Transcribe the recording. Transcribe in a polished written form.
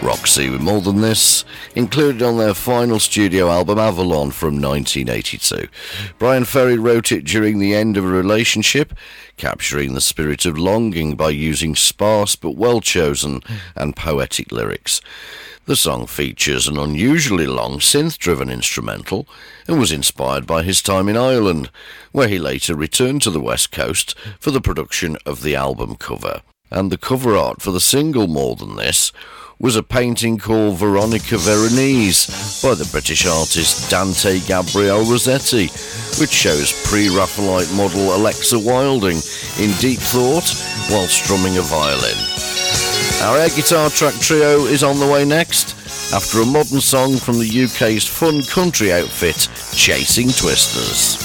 Roxy with More Than This, included on their final studio album Avalon from 1982. Brian Ferry wrote it during the end of a relationship, capturing the spirit of longing by using sparse but well-chosen and poetic lyrics. The song features an unusually long synth-driven instrumental and was inspired by his time in Ireland, where he later returned to the West Coast for the production of the album cover. And the cover art for the single More Than This was a painting called Veronica Veronese by the British artist Dante Gabriel Rossetti, which shows pre-Raphaelite model Alexa Wilding in deep thought while strumming a violin. Our air guitar track trio is on the way next, after a modern song from the UK's fun country outfit Chasing Twisters.